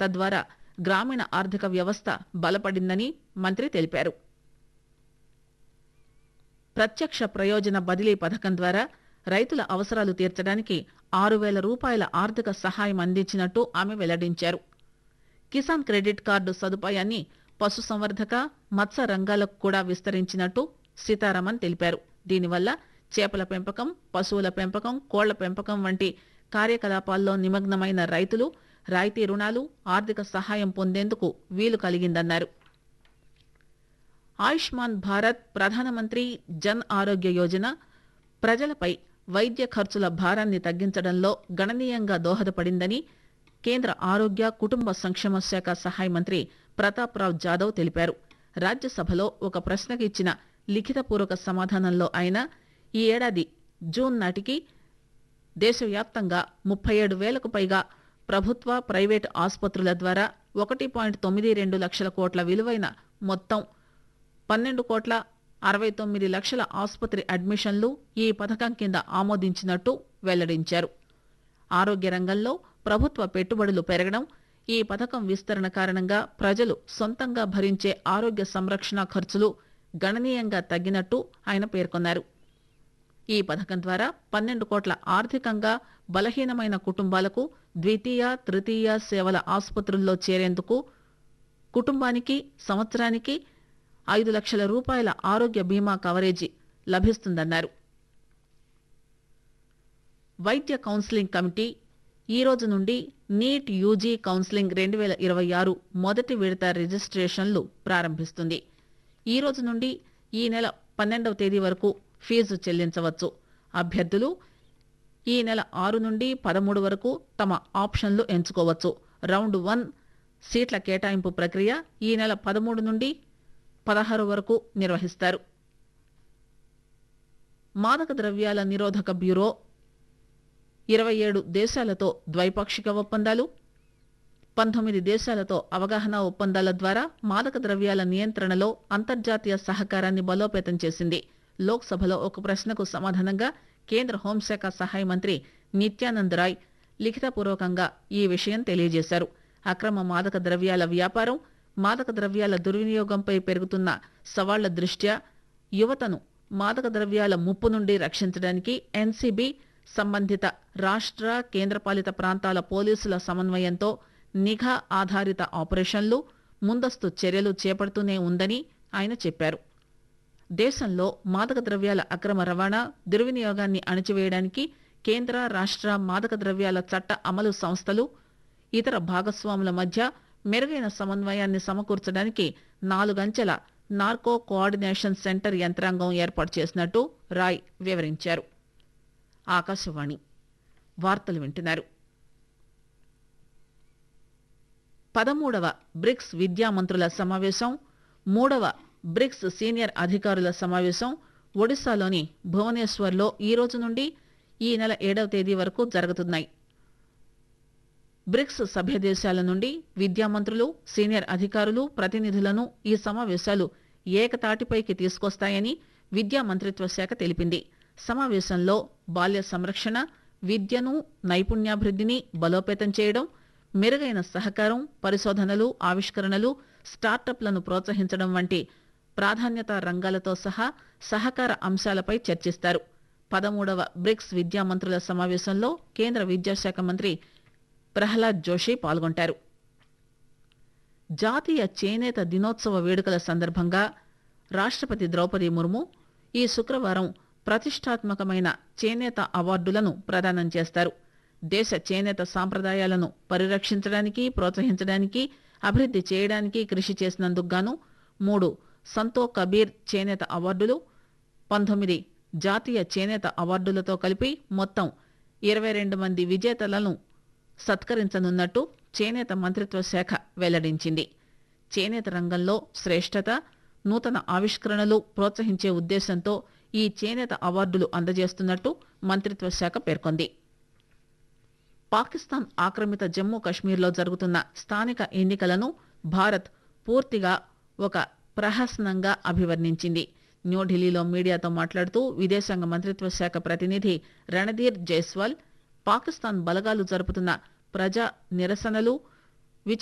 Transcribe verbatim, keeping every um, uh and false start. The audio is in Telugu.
తద్వారా గ్రామీణ ఆర్థిక వ్యవస్థ బలపడిందని మంత్రి తెలిపారు. ప్రత్యక్ష ప్రయోజన బదిలీ పథకం ద్వారా రైతుల అవసరాలు తీర్చడానికి ఆరు వేల రూపాయల ఆర్థిక సహాయం అందించినట్టు ఆమె వెల్లడించారు. కిసాన్ క్రెడిట్ కార్డు సదుపాయాన్ని పశుసంవర్ధక, మత్స్య రంగాలకు కూడా విస్తరించినట్టు సీతారామన్ తెలిపారు. దీనివల్ల చేపల పెంపకం, పశువుల పెంపకం, కోళ్ల పెంపకం వంటి కార్యకలాపాల్లో నిమగ్నమైన రైతులు రాయితీ రుణాలు, ఆర్థిక సహాయం పొందేందుకు వీలు కలిగిందన్నారు. ఆయుష్మాన్ భారత్, ప్రధానమంత్రి జన్ ఆరోగ్య యోజన ప్రజలపై వైద్య ఖర్చుల భారాన్ని తగ్గించడంలో గణనీయంగా దోహదపడిందని కేంద్ర ఆరోగ్య కుటుంబ సంక్షేమ శాఖ సహాయ మంత్రి ప్రతాప్ రావ్ జాదవ్ తెలిపారు. రాజ్యసభలో ఒక ప్రశ్నకు ఇచ్చిన లిఖితపూర్వక సమాధానంలో ఆయన ఈ ఏడాది జూన్ నాటికి దేశవ్యాప్తంగా ముప్పై ఏడు వేలకు పైగా ప్రభుత్వ, ప్రైవేటు ఆసుపత్రుల ద్వారా ఒకటి పాయింట్ తొమ్మిది రెండు లక్షల కోట్ల విలువైన మొత్తం పన్నెండు కోట్ల అరవై తొమ్మిది లక్షల ఆసుపత్రి అడ్మిషన్లు ఈ పథకం కింద ఆమోదించినట్టు వెల్లడించారు. ఆరోగ్య రంగంలో ప్రభుత్వ పెట్టుబడులు పెరగడం, ఈ పథకం విస్తరణ కారణంగా ప్రజలు సొంతంగా భరించే ఆరోగ్య సంరక్షణ ఖర్చులు గణనీయంగా తగ్గినట్టు ఆయన పేర్కొన్నారు. ఈ పథకం ద్వారా పన్నెండు కోట్ల ఆర్థికంగా బలహీనమైన కుటుంబాలకు ద్వితీయ, తృతీయ సేవల ఆసుపత్రుల్లో చేరేందుకు కుటుంబానికి సంవత్సరానికి ఐదు లక్షల రూపాయల ఆరోగ్య బీమా కవరేజీ లభిస్తుందన్నారు. వైద్య కౌన్సిలింగ్ కమిటీ ఈ రోజు నుండి నీట్ యూజీ కౌన్సిలింగ్ రెండు వేల ఇరవై ఆరు మొదటి విడత రిజిస్ట్రేషన్లు ప్రారంభిస్తుంది. ఈ రోజు నుండి ఈ నెల పన్నెండవ తేదీ వరకు ఫీజు చెల్లించవచ్చు. అభ్యర్థులు ఈ నెల ఆరు నుండి పదమూడు వరకు తమ ఆప్షన్లు ఎంచుకోవచ్చు. రౌండ్ వన్ సీట్ల కేటాయింపు ప్రక్రియ ఈ నెల పదమూడు నుండి పదహారు వరకు నిర్వహిస్తారు. మాదక ద్రవ్యాల నిరోధక బ్యూరో ఇరవై ఏడు దేశాలతో ద్వైపాక్షిక ఒప్పందాలు, పంతొమ్మిది దేశాలతో అవగాహన ఒప్పందాల ద్వారా మాదక ద్రవ్యాల నియంత్రణలో అంతర్జాతీయ సహకారాన్ని బలోపేతం చేసింది. లోక్సభలో ఒక ప్రశ్నకు సమాధానంగా కేంద్ర హోంశాఖ సహాయ మంత్రి నిత్యానంద్ రాయ్ లిఖితపూర్వకంగా ఈ విషయం తెలియజేశారు. అక్రమ మాదక ద్రవ్యాల వ్యాపారం, మాదక ద్రవ్యాల దుర్వినియోగంపై పెరుగుతున్న సవాళ్ల దృష్ట్యా యువతను మాదక ద్రవ్యాల ముప్పు నుండి రక్షించడానికి ఎన్సీబీ సంబంధిత రాష్ట్ర, కేంద్రపాలిత ప్రాంతాల పోలీసుల సమన్వయంతో నిఘా ఆధారిత ఆపరేషన్లు, ముందస్తు చర్యలు చేపడుతూనే ఉందని ఆయన చెప్పారు. దేశంలో మాదక ద్రవ్యాల అక్రమ రవాణా, దుర్వినియోగాన్ని అణచివేయడానికి కేంద్ర, రాష్ట్ర మాదక ద్రవ్యాల చట్ట అమలు సంస్థలు, ఇతర భాగస్వాముల మధ్య మెరుగైన సమన్వయాన్ని సమకూర్చడానికి నాలుగంచెల నార్కో కోఆర్డినేషన్ సెంటర్ యంత్రాంగం ఏర్పాటు చేసినట్టు రాయ్ వివరించారు. ఆకాశవాణి వార్తలు వింటున్నారు. పదమూడవ బ్రిక్స్ విద్యామంత్రుల సమావేశం, మూడవ బ్రిక్స్ సీనియర్ అధికారుల సమావేశం ఒడిశాలోని భువనేశ్వర్లో ఈ రోజు నుండి ఈ నెల ఏడవ తేదీ వరకు జరుగుతున్నాయి. బ్రిక్స్ సభ్య దేశాల నుండి విద్యామంత్రులు, సీనియర్ అధికారులు, ప్రతినిధులను ఈ సమావేశాలు ఏకతాటిపైకి తీసుకొస్తాయని విద్యా మంత్రిత్వ శాఖ తెలిపింది. సమావేశంలో బాల్య సంరక్షణ, విద్యను, నైపుణ్యాభివృద్ధిని బలోపేతం చేయడం, మెరుగైన సహకారం, పరిశోధనలు, ఆవిష్కరణలు, స్టార్టప్లను ప్రోత్సహించడం వంటి ప్రాధాన్యతా రంగాలతో సహా సహకార అంశాలపై చర్చిస్తారు. పదమూడవ బ్రిక్స్ విద్యామంత్రుల సమావేశంలో కేంద్ర విద్యాశాఖ మంత్రి ప్రహ్లాద్ జోషి పాల్గొంటారు. జాతీయ చేనేత దినోత్సవ వేడుకల సందర్భంగా రాష్ట్రపతి ద్రౌపది ముర్ము ఈ శుక్రవారం ప్రతిష్టాత్మకమైన చేనేత అవార్డులను ప్రదానం చేస్తారు. దేశ చేనేత సాంప్రదాయాలను పరిరక్షించడానికి, ప్రోత్సహించడానికి, అభివృద్ధి చేయడానికి కృషి చేసినందుకు గాను మూడు సంతో కబీర్ చేనేత అవార్డులు, పంతొమ్మిది జాతీయ చేనేత అవార్డులతో కలిపి మొత్తం ఇరవై రెండు మంది విజేతలను సత్కరించనున్నట్టు చేనేత మంత్రిత్వ శాఖ వెల్లడించింది. చేనేత రంగంలో శ్రేష్టత, నూతన ఆవిష్కరణలు ప్రోత్సహించే ఉద్దేశంతో ఈ చేనేత అవార్డులు అందజేస్తున్నట్టు మంత్రిత్వ శాఖ పేర్కొంది. పాకిస్తాన్ ఆక్రమిత జమ్మూ కశ్మీర్లో జరుగుతున్న స్థానిక ఎన్నికలను భారత్ పూర్తిగా ఒక ప్రహసనంగా అభివర్ణించింది. న్యూఢిల్లీలో మీడియాతో మాట్లాడుతూ విదేశాంగ మంత్రిత్వ శాఖ ప్రతినిధి రణధీర్ జైస్వాల్ పాకిస్తాన్ బలగాలు జరుపుతున్న ప్రజా నిరసనలు,